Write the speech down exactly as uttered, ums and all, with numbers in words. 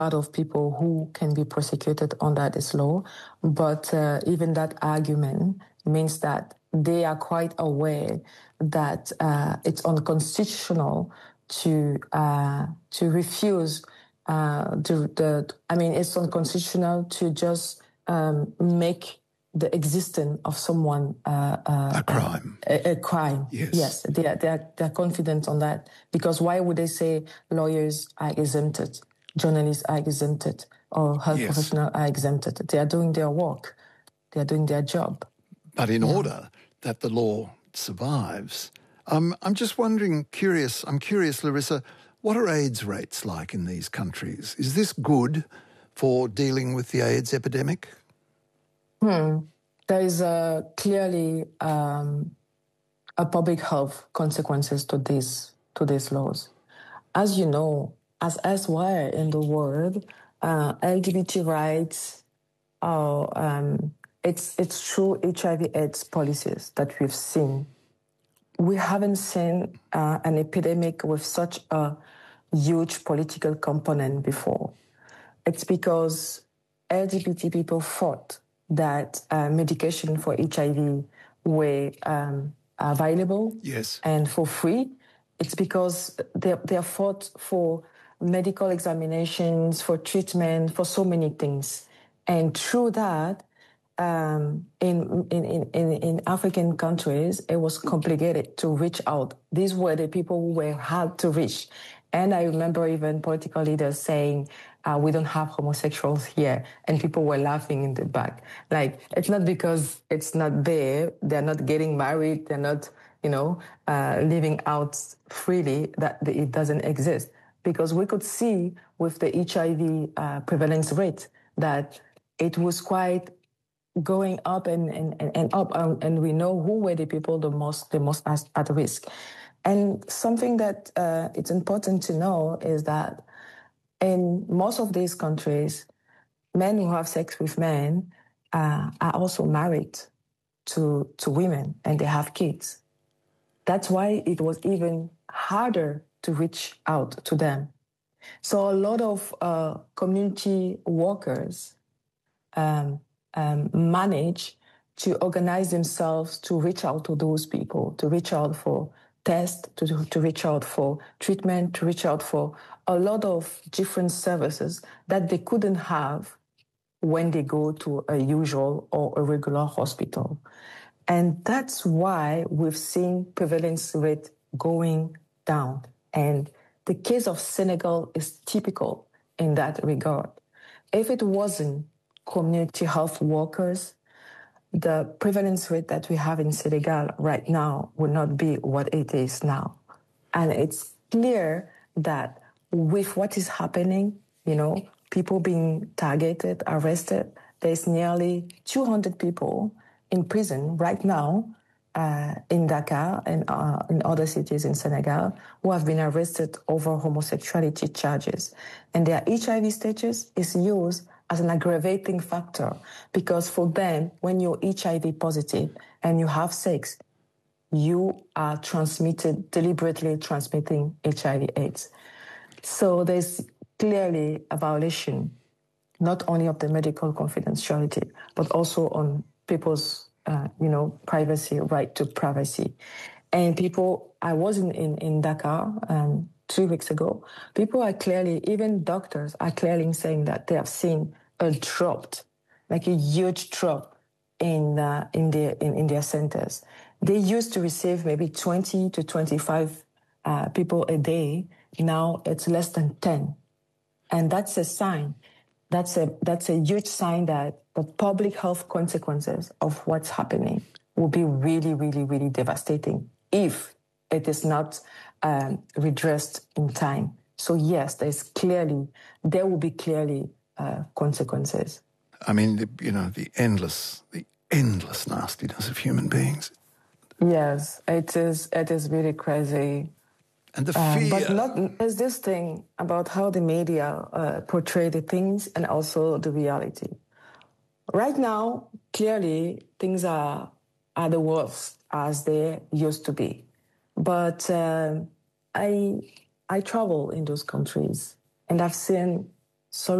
lot of people who can be prosecuted under this law, but uh, even that argument means that they are quite aware that uh, it's unconstitutional to uh, to refuse uh, the, the. I mean, it's unconstitutional to just um, make the existence of someone uh, uh, a crime. A, a crime. Yes. Yes, they are, they are they are confident on that, because why would they say lawyers are exempted, journalists are exempted, or health yes. professionals are exempted? They are doing their work, they are doing their job. But in yeah. order that the law survives, um, I'm just wondering, curious. I'm curious, Larissa. What are AIDS rates like in these countries? Is this good for dealing with the AIDS epidemic? Hmm. There is a, clearly um, a public health consequences to this to these laws. As you know, as elsewhere in the world, uh, L G B T rights are um, it's it's through H I V/AIDS policies that we've seen. We haven't seen uh, an epidemic with such a huge political component before. It's because L G B T people fought that uh, medication for H I V were um, available yes. and for free. It's because they they fought for medical examinations, for treatment, for so many things. And through that, um, in, in, in, in African countries, it was complicated to reach out. These were the people who were hard to reach. And I remember even political leaders saying, uh, we don't have homosexuals here. And people were laughing in the back. Like, it's not because it's not there. They're not getting married. They're not, you know, uh, living out freely, that it doesn't exist. Because we could see with the H I V uh, prevalence rate that it was quite going up and, and, and up. Um, and we know who were the people the most, the most at, at risk. And something that uh, it's important to know is that in most of these countries, men who have sex with men uh, are also married to, to women, and they have kids. That's why it was even harder to reach out to them. So a lot of uh, community workers um, um, manage to organize themselves to reach out to those people, to reach out for tests, to, to reach out for treatment, to reach out for a lot of different services that they couldn't have when they go to a usual or a regular hospital. And that's why we've seen prevalence rate going down. And the case of Senegal is typical in that regard. If it wasn't community health workers, the prevalence rate that we have in Senegal right now would not be what it is now. And it's clear that with what is happening, you know, people being targeted, arrested, there's nearly two hundred people in prison right now uh, in Dakar and uh, in other cities in Senegal who have been arrested over homosexuality charges. And their H I V status is used as an aggravating factor, because for them, when you're H I V positive and you have sex, you are transmitted, deliberately transmitting H I V AIDS. So there's clearly a violation, not only of the medical confidentiality, but also on people's, uh, you know, privacy, right to privacy. And people, I was in, in, in Dakar um, two weeks ago, people are clearly, even doctors are clearly saying that they have seen a drop, like a huge drop in uh, in their in, in their centers. They used to receive maybe twenty to twenty-five uh, people a day. Now it's less than ten, and that's a sign. That's a that's a huge sign that the public health consequences of what's happening will be really, really, really devastating if it is not um, redressed in time. So yes, there's clearly there will be clearly. Uh, consequences. I mean, the, you know, the endless, the endless nastiness of human beings. Yes, it is. It is really crazy. And the fear. Um, but not, there's this thing about how the media uh, portray the things and also the reality. Right now, clearly, things are are the worst as they used to be. But uh, I I travel in those countries, and I've seen So